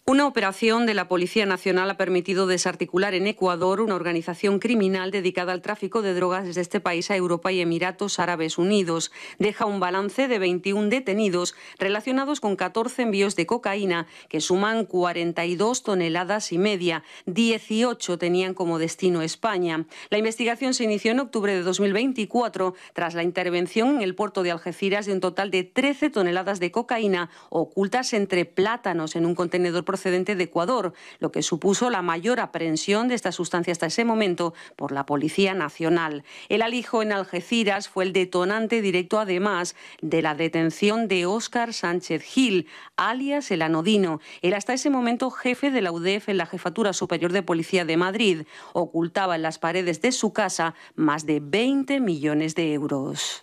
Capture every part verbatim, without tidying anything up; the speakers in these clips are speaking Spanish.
Una operación de la Policía Nacional ha permitido desarticular en Ecuador una organización criminal dedicada al tráfico de drogas desde este país a Europa y Emiratos Árabes Unidos. Deja un balance de veintiún detenidos relacionados con catorce envíos de cocaína que suman cuarenta y dos toneladas y media. dieciocho tenían como destino España. La investigación se inició en octubre de dos mil veinticuatro tras la intervención en el puerto de Algeciras de un total de trece toneladas de cocaína ocultas entre plátanos en un contenedor procedente de Ecuador, lo que supuso la mayor aprehensión de esta sustancia hasta ese momento por la Policía Nacional. El alijo en Algeciras fue el detonante directo, además, de la detención de Óscar Sánchez Gil, alias El Anodino, el hasta ese momento jefe de la U D E F en la Jefatura Superior de Policía de Madrid. Ocultaba en las paredes de su casa más de veinte millones de euros.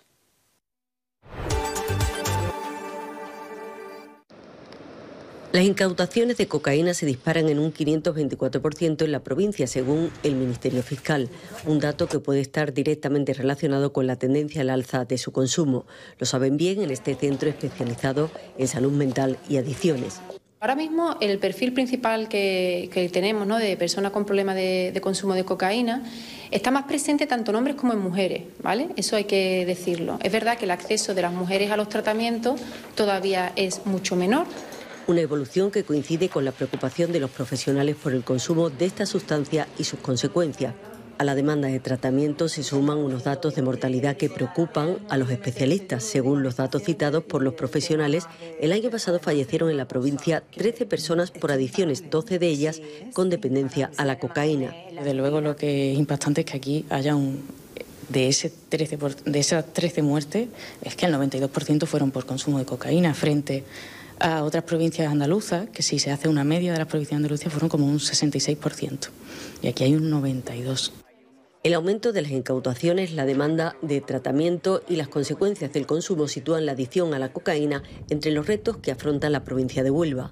Las incautaciones de cocaína se disparan en un quinientos veinticuatro por ciento en la provincia, según el Ministerio Fiscal, un dato que puede estar directamente relacionado con la tendencia al alza de su consumo. Lo saben bien en este centro especializado en salud mental y adicciones. Ahora mismo el perfil principal que, que tenemos, ¿no?, de personas con problemas de, de consumo de cocaína está más presente tanto en hombres como en mujeres, ¿vale? Eso hay que decirlo. Es verdad que el acceso de las mujeres a los tratamientos todavía es mucho menor. Una evolución que coincide con la preocupación de los profesionales por el consumo de esta sustancia y sus consecuencias. A la demanda de tratamiento se suman unos datos de mortalidad que preocupan a los especialistas. Según los datos citados por los profesionales, el año pasado fallecieron en la provincia trece personas por adicciones, doce de ellas con dependencia a la cocaína. Desde luego lo que es impactante es que aquí haya un... De, ese trece por... de esas trece muertes, es que el noventa y dos por ciento fueron por consumo de cocaína, frente a otras provincias andaluzas, que si se hace una media de las provincias de Andalucía fueron como un sesenta y seis por ciento. Y aquí hay un noventa y dos por ciento. El aumento de las incautaciones, la demanda de tratamiento y las consecuencias del consumo sitúan la adicción a la cocaína entre los retos que afronta la provincia de Huelva.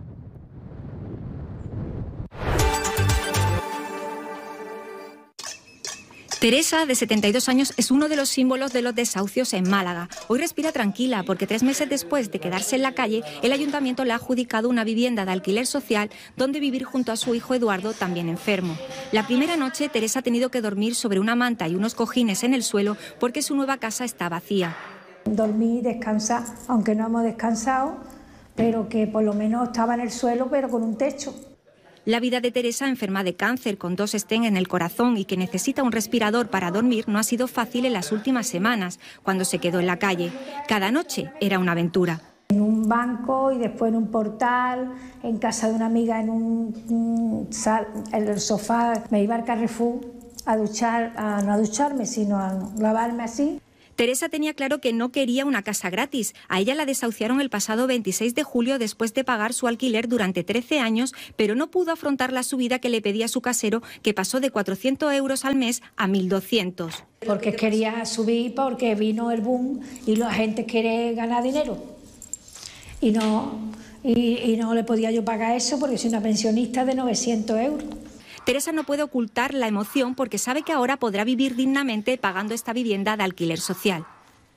Teresa, de setenta y dos años, es uno de los símbolos de los desahucios en Málaga. Hoy respira tranquila porque tres meses después de quedarse en la calle, el ayuntamiento le ha adjudicado una vivienda de alquiler social donde vivir junto a su hijo Eduardo, también enfermo. La primera noche, Teresa ha tenido que dormir sobre una manta y unos cojines en el suelo porque su nueva casa está vacía. Dormí, descansar, aunque no hemos descansado, pero que por lo menos estaba en el suelo, pero con un techo. La vida de Teresa, enferma de cáncer, con dos estén en el corazón y que necesita un respirador para dormir, no ha sido fácil en las últimas semanas, cuando se quedó en la calle. Cada noche era una aventura. En un banco y después en un portal, en casa de una amiga, en un, un sal, en el sofá. Me iba al Carrefour a duchar, a, no a ducharme, sino a lavarme así. Teresa tenía claro que no quería una casa gratis. A ella la desahuciaron el pasado veintiséis de julio después de pagar su alquiler durante trece años, pero no pudo afrontar la subida que le pedía su casero, que pasó de cuatrocientos euros al mes a mil doscientos. Porque quería subir, porque vino el boom y la gente quiere ganar dinero. Y no, y, y no le podía yo pagar eso porque soy una pensionista de novecientos euros. Teresa no puede ocultar la emoción porque sabe que ahora podrá vivir dignamente pagando esta vivienda de alquiler social.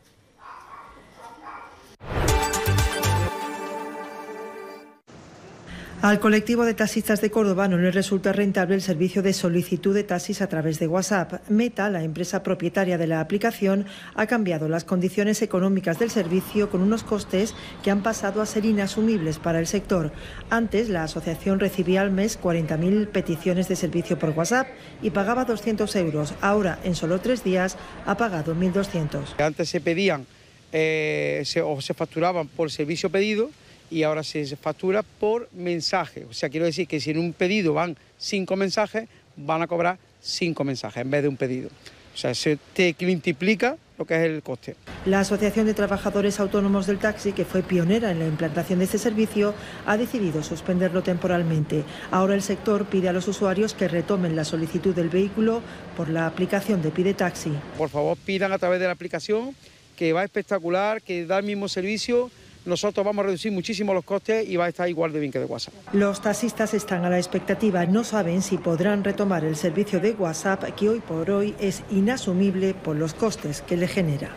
Al colectivo de taxistas de Córdoba no les resulta rentable el servicio de solicitud de taxis a través de WhatsApp. Meta, la empresa propietaria de la aplicación, ha cambiado las condiciones económicas del servicio con unos costes que han pasado a ser inasumibles para el sector. Antes, la asociación recibía al mes cuarenta mil peticiones de servicio por WhatsApp y pagaba doscientos euros. Ahora, en solo tres días, ha pagado mil doscientos. Antes se pedían eh, se, o se facturaban por servicio pedido, y ahora se factura por mensaje. O sea, quiero decir que si en un pedido van cinco mensajes, van a cobrar cinco mensajes en vez de un pedido. O sea, se te multiplica lo que es el coste. La Asociación de Trabajadores Autónomos del Taxi, que fue pionera en la implantación de este servicio, ha decidido suspenderlo temporalmente. Ahora el sector pide a los usuarios que retomen la solicitud del vehículo por la aplicación de Pide Taxi. Por favor, pidan a través de la aplicación, que va espectacular, que da el mismo servicio. Nosotros vamos a reducir muchísimo los costes y va a estar igual de bien que de WhatsApp. Los taxistas están a la expectativa, no saben si podrán retomar el servicio de WhatsApp, que hoy por hoy es inasumible por los costes que le genera.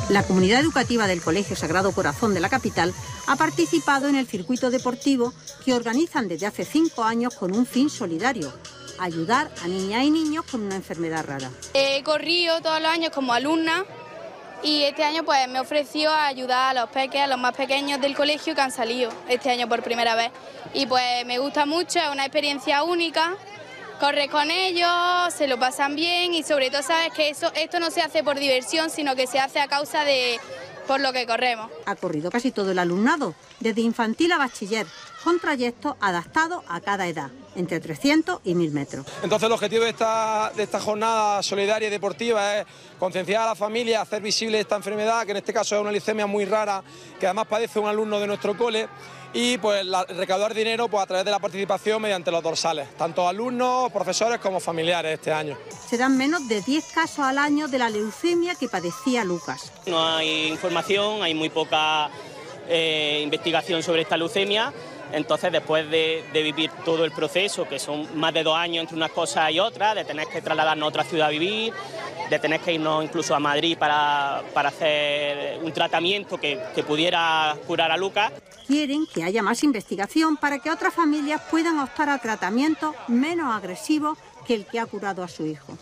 La comunidad educativa del Colegio Sagrado Corazón de la capital ha participado en el circuito deportivo que organizan desde hace cinco años con un fin solidario: ayudar a niñas y niños con una enfermedad rara. He corrido todos los años como alumna y este año pues me ofreció a ayudar a los peques, a los más pequeños del colegio que han salido este año por primera vez. Y pues me gusta mucho, es una experiencia única. Corres con ellos, se lo pasan bien y sobre todo sabes que eso, esto no se hace por diversión, sino que se hace a causa de por lo que corremos. Ha corrido casi todo el alumnado, desde infantil a bachiller, con trayectos adaptados a cada edad, entre trescientos y mil metros. Entonces el objetivo de esta, de esta jornada solidaria y deportiva es concienciar a la familia, hacer visible esta enfermedad, que en este caso es una leucemia muy rara, que además padece un alumno de nuestro cole, y pues la, recaudar dinero pues, a través de la participación mediante los dorsales, tanto alumnos, profesores como familiares este año. Se dan menos de diez casos al año de la leucemia que padecía Lucas. No hay información, hay muy poca eh, investigación sobre esta leucemia. Entonces, después de, de vivir todo el proceso, que son más de dos años entre unas cosas y otras, de tener que trasladarnos a otra ciudad a vivir, de tener que irnos incluso a Madrid para, para hacer un tratamiento que, que pudiera curar a Lucas. Quieren que haya más investigación para que otras familias puedan optar a tratamientos menos agresivos que el que ha curado a su hijo.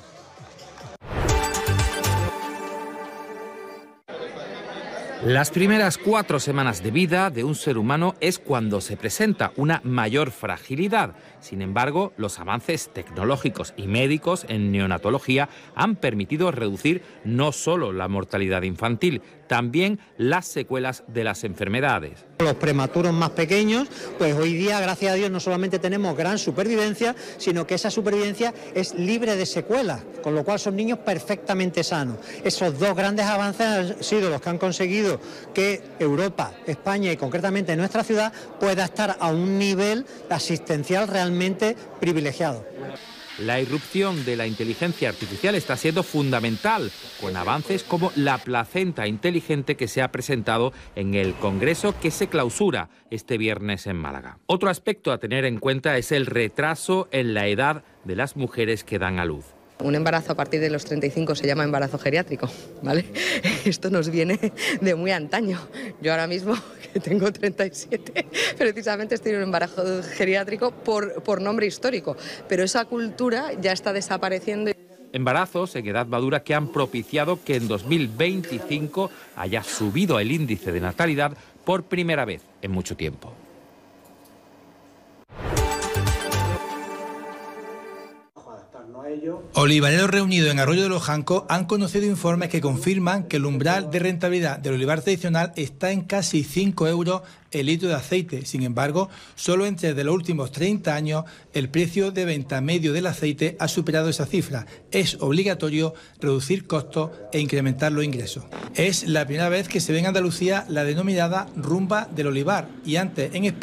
Las primeras cuatro semanas de vida de un ser humano es cuando se presenta una mayor fragilidad. Sin embargo, los avances tecnológicos y médicos en neonatología han permitido reducir no solo la mortalidad infantil, también las secuelas de las enfermedades. Los prematuros más pequeños, pues hoy día, gracias a Dios, no solamente tenemos gran supervivencia, sino que esa supervivencia es libre de secuelas, con lo cual son niños perfectamente sanos. Esos dos grandes avances han sido los que han conseguido que Europa, España y concretamente nuestra ciudad pueda estar a un nivel asistencial realmente privilegiado. La irrupción de la inteligencia artificial está siendo fundamental, con avances como la placenta inteligente que se ha presentado en el Congreso que se clausura este viernes en Málaga. Otro aspecto a tener en cuenta es el retraso en la edad de las mujeres que dan a luz. Un embarazo a partir de los treinta y cinco se llama embarazo geriátrico, ¿vale? Esto nos viene de muy antaño. Yo ahora mismo, que tengo treinta y siete, precisamente estoy en un embarazo geriátrico por, por nombre histórico, pero esa cultura ya está desapareciendo. Embarazos en edad madura que han propiciado que en dos mil veinticinco haya subido el índice de natalidad por primera vez en mucho tiempo. Olivareros reunidos en Arroyo de los Jancos han conocido informes que confirman que el umbral de rentabilidad del olivar tradicional está en casi cinco euros el litro de aceite. Sin embargo, solo entre de los últimos treinta años el precio de venta medio del aceite ha superado esa cifra. Es obligatorio reducir costos e incrementar los ingresos. Es la primera vez que se ve en Andalucía la denominada rumba del olivar y antes en España